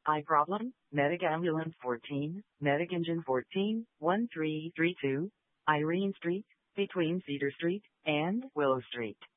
I problem, Medic Ambulance 14, Medic Engine 14, 1332, Irene Street, between Cedar Street and Willow Street.